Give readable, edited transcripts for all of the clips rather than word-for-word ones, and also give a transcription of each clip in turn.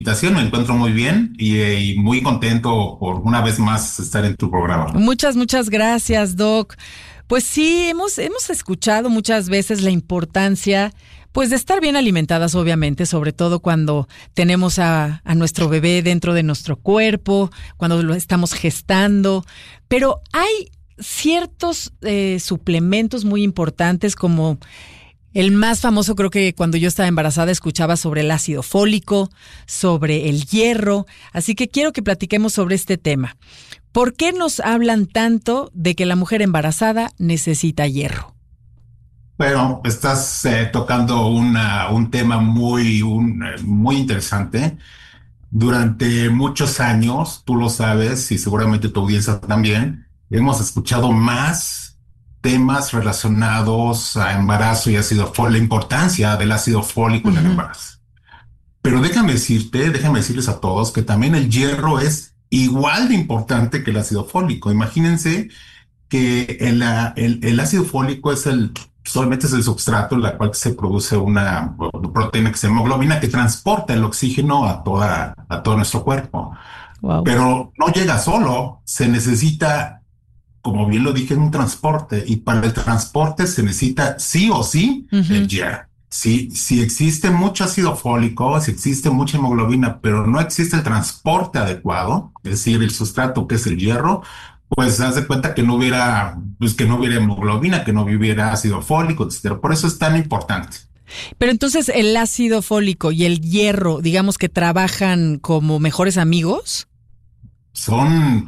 invitación, me encuentro muy bien y muy contento por una vez más estar en tu programa. Muchas gracias, Doc. Pues sí, hemos escuchado muchas veces la importancia, pues, de estar bien alimentadas, obviamente, sobre todo cuando tenemos a nuestro bebé dentro de nuestro cuerpo, cuando lo estamos gestando, pero hay ciertos suplementos muy importantes como el más famoso. Creo que cuando yo estaba embarazada escuchaba sobre el ácido fólico, sobre el hierro, así que quiero que platiquemos sobre este tema. ¿Por qué nos hablan tanto de que la mujer embarazada necesita hierro? Bueno, estás tocando un tema muy interesante. Durante muchos años, tú lo sabes y seguramente tu audiencia también, hemos escuchado más temas relacionados a embarazo y ácido fólico, la importancia del ácido fólico en el Ujú. embarazo. Pero déjame decirles a todos que también el hierro es igual de importante que el ácido fólico. Imagínense que el ácido fólico solamente es el substrato en la cual se produce una proteína que se llama hemoglobina que transporta el oxígeno a todo nuestro cuerpo. Wow. Pero no llega solo, se necesita, como bien lo dije, un transporte, y para el transporte se necesita sí o sí el hierro. Si existe mucho ácido fólico, si existe mucha hemoglobina, pero no existe el transporte adecuado, es decir, el sustrato que es el hierro, pues haz de cuenta que que no hubiera hemoglobina, que no hubiera ácido fólico, etcétera. Por eso es tan importante. Pero entonces el ácido fólico y el hierro, digamos que trabajan como mejores amigos. Son,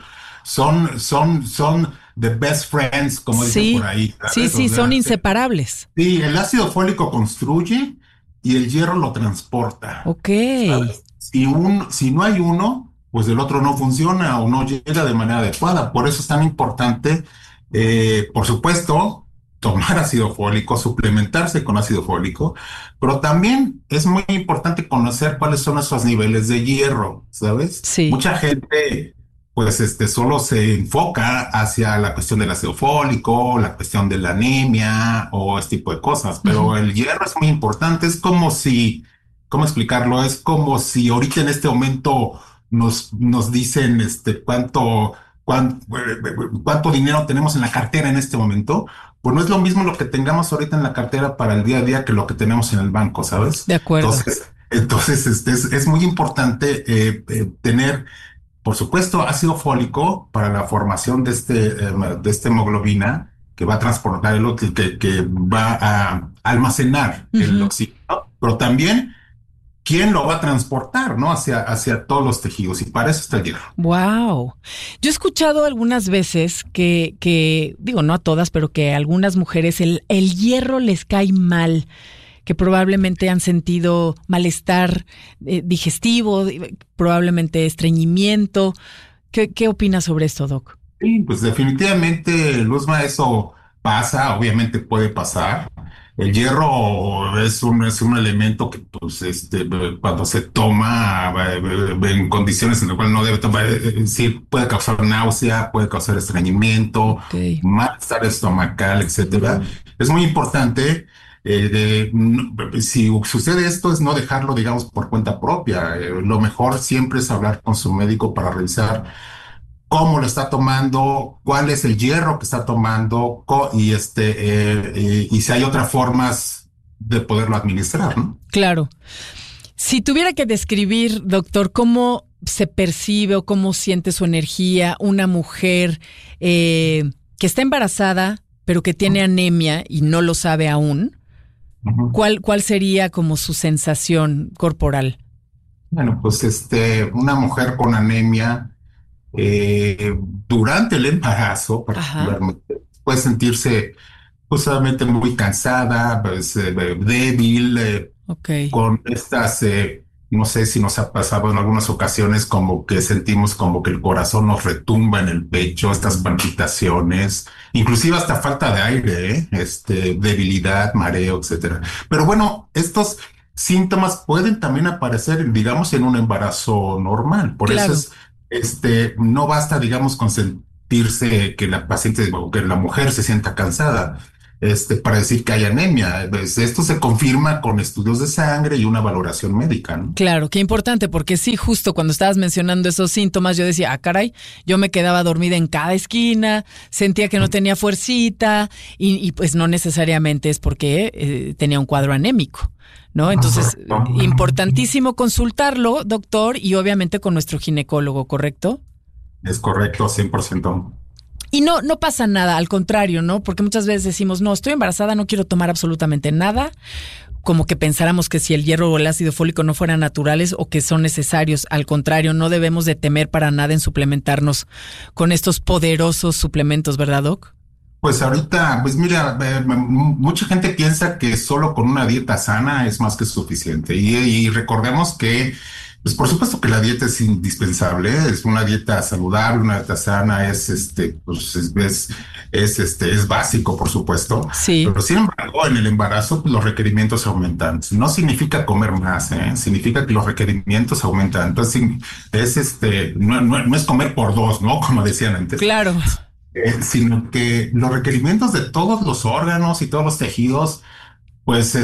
son the best friends, como dicen por Sí, ahí, sí, ¿sabes? O sí, son sea, inseparables. sí, el ácido fólico construye y el hierro lo transporta, Ok. ¿sabes? Si no hay uno, pues el otro no funciona o no llega de manera adecuada. Por eso es tan importante, por supuesto, tomar ácido fólico, suplementarse con ácido fólico, pero también es muy importante conocer cuáles son nuestros niveles de hierro, ¿sabes? Sí. Mucha gente pues solo se enfoca hacia la cuestión del ácido fólico, la cuestión de la anemia o este tipo de cosas, pero Ujú. el hierro es muy importante. Es como si, ¿cómo explicarlo? Es como si ahorita en este momento nos dicen cuánto dinero tenemos en la cartera en este momento. Pues no es lo mismo lo que tengamos ahorita en la cartera para el día a día que lo que tenemos en el banco, ¿sabes? De acuerdo. Entonces es muy importante tener, por supuesto, ácido fólico para la formación de esta hemoglobina que va a transportar que va a almacenar el Ujú. oxígeno, pero también quién lo va a transportar, ¿no? Hacia todos los tejidos, y para eso está el hierro. Wow. Yo he escuchado algunas veces que, digo, no a todas, pero que a algunas mujeres el hierro les cae mal, que probablemente han sentido malestar digestivo, probablemente estreñimiento. ¿Qué opinas sobre esto, Doc? Sí, pues definitivamente, Luzma, eso pasa, obviamente puede pasar. El hierro es un elemento que, pues, cuando se toma en condiciones en las cuales no debe tomar, sí, puede causar náusea, puede causar estreñimiento, Ok. malestar estomacal, etcétera. Es muy importante, si sucede esto, es no dejarlo, digamos, por cuenta propia. Lo mejor siempre es hablar con su médico para revisar cómo lo está tomando, cuál es el hierro que está tomando y si hay otras formas de poderlo administrar, ¿no? Claro. Si tuviera que describir, doctor, cómo se percibe o cómo siente su energía una mujer que está embarazada, pero que tiene anemia y no lo sabe aún, Ujú. ¿cuál sería como su sensación corporal? Bueno, pues una mujer con anemia eh, durante el embarazo, Ajá. particularmente, puede sentirse justamente muy cansada, pues, débil, Ok. con no sé si nos ha pasado en algunas ocasiones como que sentimos como que el corazón nos retumba en el pecho, estas palpitaciones, inclusive hasta falta de aire, debilidad, mareo, etcétera. Pero bueno, estos síntomas pueden también aparecer, digamos, en un embarazo normal. Por eso Claro. no basta, digamos, con sentirse que la paciente o que la mujer se sienta cansada. para decir que hay anemia. Esto se confirma con estudios de sangre y una valoración médica, ¿no? Claro, qué importante, porque sí, justo cuando estabas mencionando esos síntomas, yo decía, caray, yo me quedaba dormida en cada esquina, sentía que no tenía fuercita y pues no necesariamente es porque tenía un cuadro anémico, ¿no? Entonces, importantísimo consultarlo, doctor, y obviamente con nuestro ginecólogo, ¿correcto? Es correcto, 100%. Y no pasa nada, al contrario, ¿no? Porque muchas veces decimos, no, estoy embarazada, no quiero tomar absolutamente nada, como que pensáramos que si el hierro o el ácido fólico no fueran naturales o que son necesarios. Al contrario, no debemos de temer para nada en suplementarnos con estos poderosos suplementos, ¿verdad, Doc? Pues ahorita, pues mira, mucha gente piensa que solo con una dieta sana es más que suficiente. Y recordemos que, pues por supuesto que la dieta es indispensable, es una dieta saludable, una dieta sana, es básico, por supuesto. Sí. Pero sin embargo, en el embarazo, pues, los requerimientos aumentan. No significa comer más, significa que los requerimientos aumentan. Entonces, no es comer por dos, ¿no? Como decían antes. Claro. Sino que los requerimientos de todos los órganos y todos los tejidos, pues,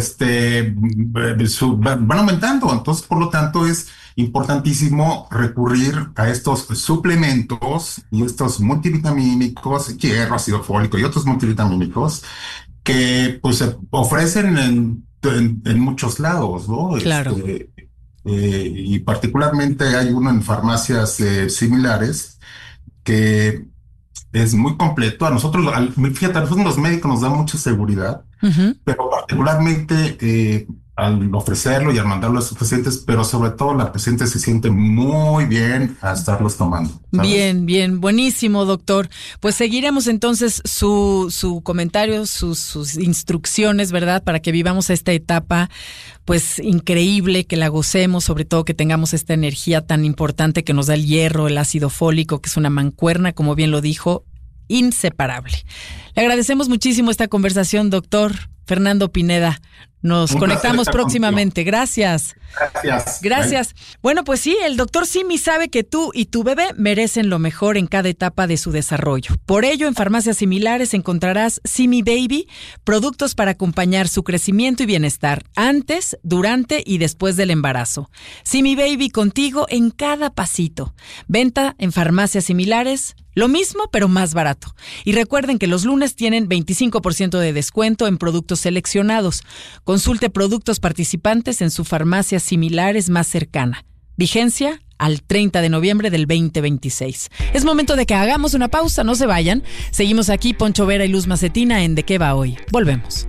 van aumentando. Entonces, por lo tanto, es importantísimo recurrir a estos suplementos y estos multivitamínicos, hierro, ácido fólico y otros multivitamínicos que, pues, se ofrecen en muchos lados, ¿no? Claro. Y particularmente hay uno en farmacias similares que es muy completo. Fíjate, a nosotros los médicos nos da mucha seguridad, pero particularmente al ofrecerlo y al mandarlo a sus pacientes, pero sobre todo la paciente se siente muy bien a estarlos tomando, ¿sabes? Bien, buenísimo, doctor. Pues seguiremos entonces su comentario, sus instrucciones, ¿verdad? Para que vivamos esta etapa, pues increíble, que la gocemos, sobre todo que tengamos esta energía tan importante que nos da el hierro, el ácido fólico, que es una mancuerna, como bien lo dijo, inseparable. Le agradecemos muchísimo esta conversación, doctor Fernando Pineda. Nos conectamos próximamente. Gracias. Gracias. Bueno, pues sí, el doctor Simi sabe que tú y tu bebé merecen lo mejor en cada etapa de su desarrollo. Por ello, en farmacias similares encontrarás Simi Baby, productos para acompañar su crecimiento y bienestar antes, durante y después del embarazo. Simi Baby contigo en cada pasito. Venta en farmacias similares. Lo mismo, pero más barato. Y recuerden que los lunes tienen 25% de descuento en productos seleccionados. Consulte productos participantes en su farmacia similares más cercana. Vigencia al 30 de noviembre del 2026. Es momento de que hagamos una pausa, no se vayan. Seguimos aquí, Poncho Vera y Luz Macetina en ¿De qué va hoy? Volvemos.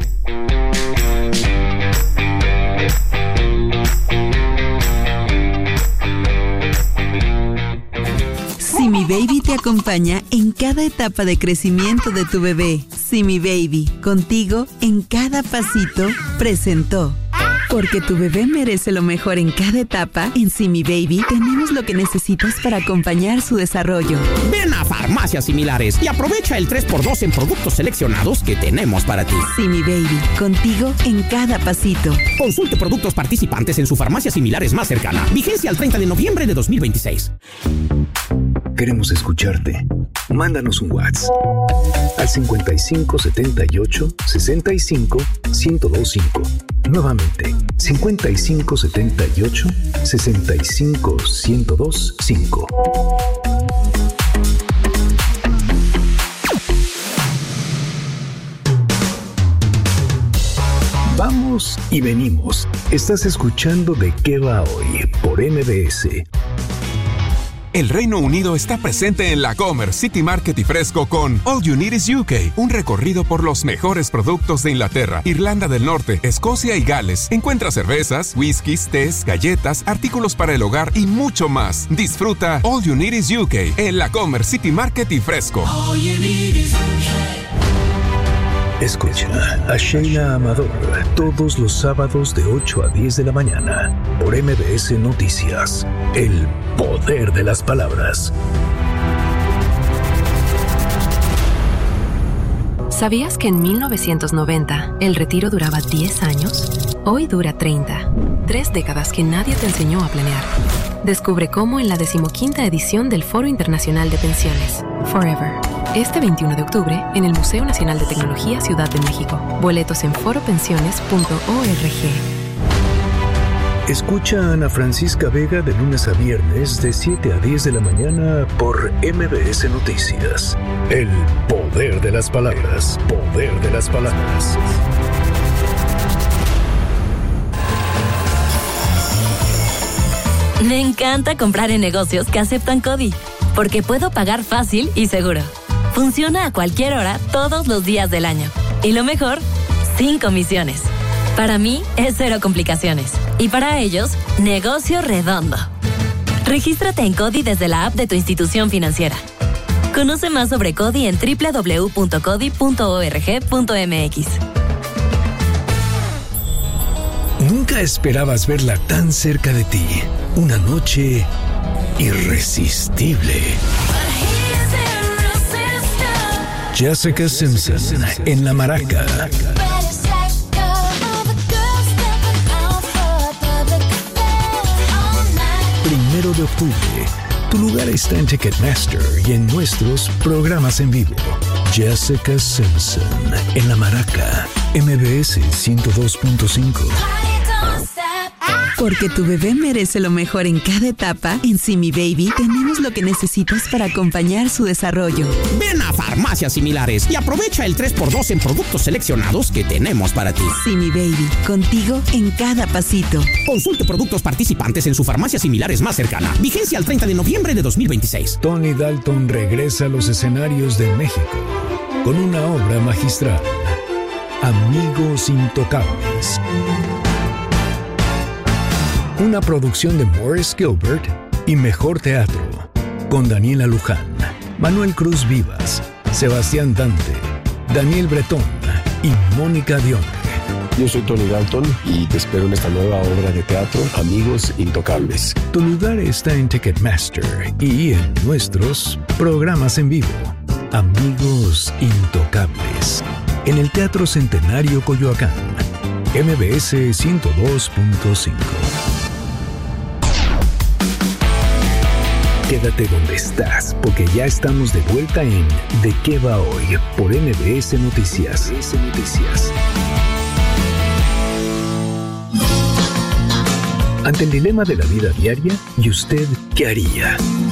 Simi Baby te acompaña en cada etapa de crecimiento de tu bebé. Simi Baby, contigo en cada pasito, presentó. Porque tu bebé merece lo mejor en cada etapa, en Simi Baby tenemos lo que necesitas para acompañar su desarrollo. Ven a farmacias similares y aprovecha el 3x2 en productos seleccionados que tenemos para ti. Simi Baby, contigo en cada pasito. Consulte productos participantes en su farmacia similares más cercana. Vigencia al 30 de noviembre de 2026. Queremos escucharte. Mándanos un WhatsApp al 55 78 65 1025. Nuevamente, 55 78 65 1025. Vamos y venimos. Estás escuchando ¿De qué va hoy? Por MBS. El Reino Unido está presente en la Comer City Market y Fresco con All You Need Is UK, un recorrido por los mejores productos de Inglaterra, Irlanda del Norte, Escocia y Gales. Encuentra cervezas, whiskies, tés, galletas, artículos para el hogar y mucho más. Disfruta All You Need Is UK en la Comer City Market y Fresco. All you need is Escucha a Sheila Amador todos los sábados de 8 a 10 de la mañana por MBS Noticias. El poder de las palabras. ¿Sabías que en 1990 el retiro duraba 10 años? Hoy dura 30. 3 décadas que nadie te enseñó a planear. Descubre cómo en la 15ª edición del Foro Internacional de Pensiones, Forever. Este 21 de octubre en el Museo Nacional de Tecnología, Ciudad de México. Boletos en foropensiones.org. Escucha a Ana Francisca Vega de lunes a viernes de 7 a 10 de la mañana por MBS Noticias. El poder de las palabras. Poder de las palabras. Me encanta comprar en negocios que aceptan CODI, porque puedo pagar fácil y seguro. Funciona a cualquier hora, todos los días del año. Y lo mejor, sin comisiones. Para mí, es cero complicaciones. Y para ellos, negocio redondo. Regístrate en CODI desde la app de tu institución financiera. Conoce más sobre CODI en www.codi.org.mx. Nunca esperabas verla tan cerca de ti. Una noche irresistible. Jessica Simpson en La Maraca. 1 de octubre. Tu lugar está en Ticketmaster y en nuestros programas en vivo. Jessica Simpson en La Maraca. MBS 102.5. Porque tu bebé merece lo mejor en cada etapa, en Simi Baby tenemos lo que necesitas para acompañar su desarrollo. Ven a Farmacias Similares y aprovecha el 3x2 en productos seleccionados que tenemos para ti. Simi Baby, contigo en cada pasito. Consulte productos participantes en su farmacia Similares más cercana. Vigencia al 30 de noviembre de 2026. Tony Dalton regresa a los escenarios de México con una obra magistral. Amigos Intocables. Una producción de Morris Gilbert y Mejor Teatro, con Daniela Luján, Manuel Cruz Vivas, Sebastián Dante, Daniel Bretón y Mónica Dionne. Yo soy Tony Dalton y te espero en esta nueva obra de teatro, Amigos Intocables. Tu lugar está en Ticketmaster y en nuestros programas en vivo. Amigos Intocables, en el Teatro Centenario Coyoacán, MBS 102.5. Quédate donde estás, porque ya estamos de vuelta en ¿De qué va hoy? Por MBS Noticias. Ante el dilema de la vida diaria, ¿y usted qué haría?